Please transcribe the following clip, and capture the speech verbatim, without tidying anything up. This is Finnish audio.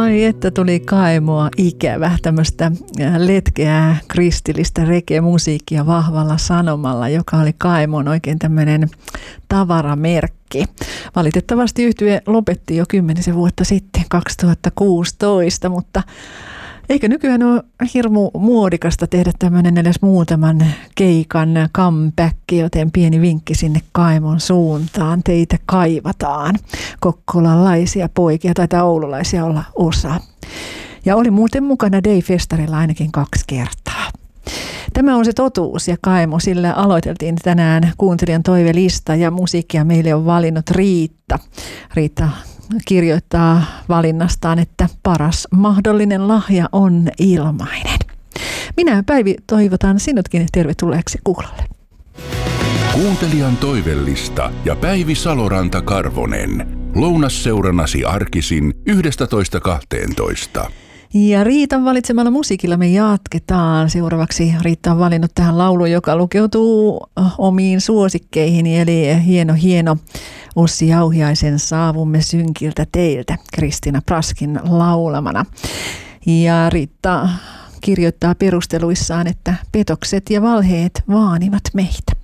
Ai että tuli kaimoa ikävä, tämmöistä letkeää kristillistä regemusiikkia vahvalla sanomalla, joka oli kaimon oikein tämmöinen tavaramerkki. Valitettavasti yhtye lopetti jo kymmenisen vuotta sitten, kaksituhattakuusitoista, mutta eikö nykyään ole hirmu muodikasta tehdä tämmöinen edes muutaman keikan comeback, joten pieni vinkki sinne kaimon suuntaan. Teitä kaivataan. Kokkolalaisia poikia, taitaa oululaisia olla osa. Ja oli muuten mukana Day-festarilla ainakin kaksi kertaa. Tämä on se totuus ja kaimo, sillä aloiteltiin tänään kuuntelijan toivelista ja musiikkia meille on valinnut Riitta. Riitta kirjoittaa valinnastaan, että paras mahdollinen lahja on ilmainen. Minä Päivi toivotan sinutkin tervetulleeksi kuulolle. Kuuntelijan toivellista ja Päivi Saloranta-Karvonen. Lounasseurannasi arkisin yhdestätoista kahteentoista. Ja Riitan valitsemalla musiikilla me jatketaan. Seuraavaksi Riitta on valinnut tähän laulun, joka lukeutuu omiin suosikkeihin, eli hieno hieno Ossi Jauhiaisen Saavumme synkiltä teiltä Kristiina Praskin laulamana. Ja Riitta kirjoittaa perusteluissaan, että petokset ja valheet vaanivat meitä.